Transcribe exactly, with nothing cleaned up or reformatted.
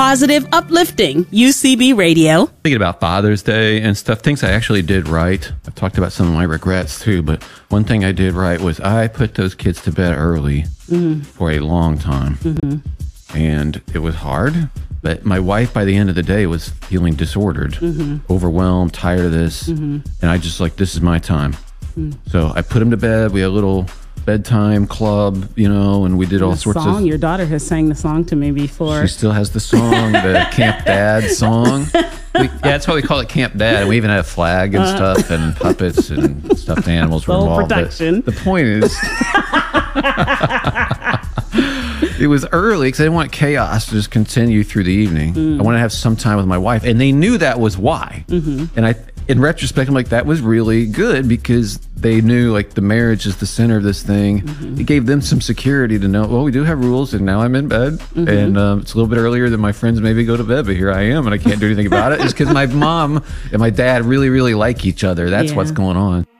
positive, uplifting U C B Radio. Thinking about Father's Day and stuff, things I actually did right. I've talked about some of my regrets too, but one thing I did right was I put those kids to bed early mm-hmm. for a long time. Mm-hmm. And it was hard, but my wife by the end of the day was feeling disordered, mm-hmm. overwhelmed, tired of this. Mm-hmm. And I just like, this is my time. Mm-hmm. So I put them to bed. We had a little bedtime club, you know, and we did all the sorts song. of... Your daughter has sang the song to me before. She still has the song, the Camp Dad song. We, yeah, that's why we call it Camp Dad. And we even had a flag and uh, stuff and puppets and stuffed animals were involved. Production. But the point is... It was early because I didn't want chaos to just continue through the evening. Mm. I wanted to have some time with my wife. And they knew that was why. Mm-hmm. And I, in retrospect, I'm like, that was really good because they knew like the marriage is the center of this thing. Mm-hmm. It gave them some security to know, well, we do have rules and now I'm in bed. Mm-hmm. And um, it's a little bit earlier than my friends maybe go to bed, but here I am and I can't do anything about it. It's because my mom and my dad really, really like each other. That's yeah. what's going on.